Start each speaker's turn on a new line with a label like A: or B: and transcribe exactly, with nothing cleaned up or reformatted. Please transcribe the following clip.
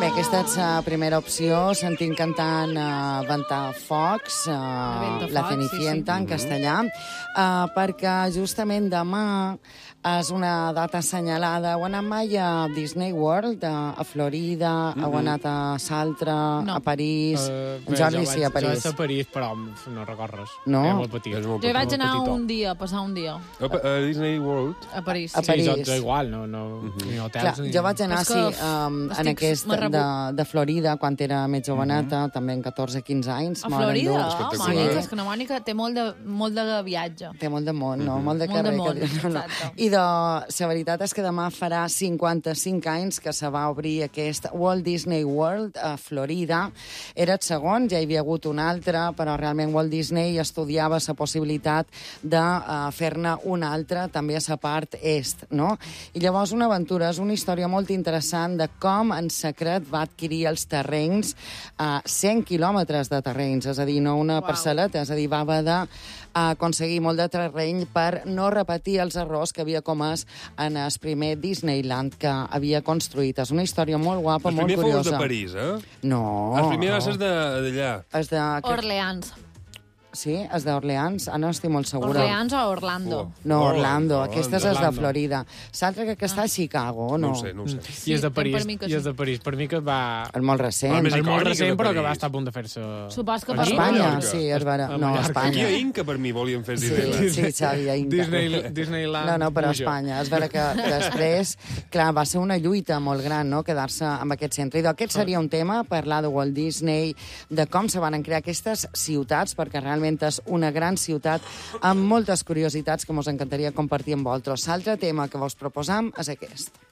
A: aquesta és la primera opció. Sentim cantant uh, Ventafocs, uh, La Cenicienta, sí, sí. en castellà, uh, perquè justament demà és una data assenyalada. Heu anat mai a Disney World, a, a Florida? Mm-hmm. Heu anat a Saltra, no. a París?
B: Uh,
A: en Jordi sí, a París.
B: Jo vaig a París, però no recordo res.
A: No?
B: És molt petit.
C: És molt
D: Jo hi vaig
C: petit.
D: anar un dia, a passar un dia.
C: A, a Disney World?
D: A París.
A: A París.
B: Sí, és igual, no, no,
C: Mm-hmm.
B: ni hotels
A: Clar,
B: ni...
A: jo vaig anar, sí, um, en aquest de, de Florida, quan era més joveneta, mm-hmm. també en catorze quinze anys.
D: A Florida?
C: Oh,
A: sí.
D: Mònica, és que la Mònica té molt de, molt de viatge.
A: Té molt de món, no?
C: Mm-hmm.
A: Molt de
D: Molt
A: carrer.
D: de món,
A: que... no, no.
D: exacte.
A: I de... la veritat és que demà farà cinquanta-cinc anys que se va obrir aquest Walt Disney World a Florida. Era el segon, ja hi havia hagut un altre, però realment Walt Disney estudiava la possibilitat de uh, fer-ne un altre, també a la part est, no? I llavors una aventura, és una història molt interessant de com en secret va adquirir els terrenys, uh, cent quilòmetres de terrenys, és a dir, no una
D: Uau.
A: parcel·leta, és a dir, va haver de aconseguir molt de terreny per no repetir els errors que havia comès en el primer Disneyland que havia construït. És una història molt guapa, molt curiosa.
C: El primer fou de París, eh?
A: No.
C: El primer va ser d'allà.
A: És de...
D: Orleans.
A: Sí, és d'Orleans? Ah, no estic molt segura.
D: Orleans o Orlando?
C: Oh.
A: No, Orlando.
C: Oh,
A: Aquesta és
B: Orlando.
A: de Florida. L'altra crec que està a Chicago, no?
C: No ho sé, no ho sé.
B: I és de
D: Sí,
B: París,
D: per mi que
B: i és
D: sí.
B: de París. Per mi que va...
A: És molt recent.
C: Però més
B: És molt
C: icònica
B: recent,
C: de
B: però que
C: París.
B: va estar a punt de fer-se...
D: Supos que
A: A
D: per
A: Espanya,
C: Mallorca.
A: sí, és vera.
B: A
A: No, a
B: Mallorca.
C: Aquí a
A: Espanya.
C: Inca, per mi, volien fer
A: Sí,
C: Disneyland.
A: sí, Xavi, a Inca.
B: Disney, Disneyland...
A: No, no, però a
B: Pujo.
A: Espanya. És vera que després, clar, va ser una lluita molt gran, no?, quedar-se amb aquest centre. I d'aquest seria un tema, parlar de Walt Disney, de com se van crear aquestes ciutats, perquè realment és una gran ciutat amb moltes curiositats que ens encantaria compartir amb vosaltres. L'altre tema que vos proposam és aquest.